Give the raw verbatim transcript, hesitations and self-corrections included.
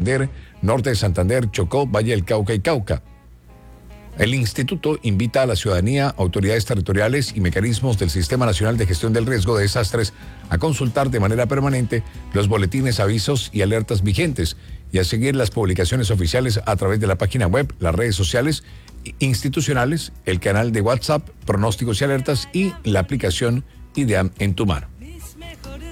Santander, Norte de Santander, Chocó, Valle del Cauca y Cauca. El instituto invita a la ciudadanía, autoridades territoriales y mecanismos del Sistema Nacional de Gestión del Riesgo de Desastres a consultar de manera permanente los boletines, avisos y alertas vigentes y a seguir las publicaciones oficiales a través de la página web, las redes sociales institucionales, el canal de WhatsApp, pronósticos y alertas y la aplicación IDEAM en tu mano.